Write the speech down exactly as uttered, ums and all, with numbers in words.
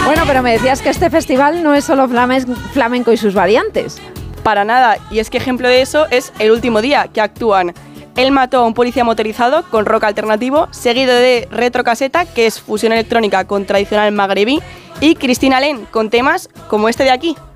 Bueno, pero me decías que este festival no es solo flamenco y sus variantes. Para nada, y es que ejemplo de eso es El último día, que actúan Él mató a un policía motorizado con rock alternativo, seguido de Retrocaseta, que es fusión electrónica con tradicional magrebí, y Cristina Len con temas como este de aquí.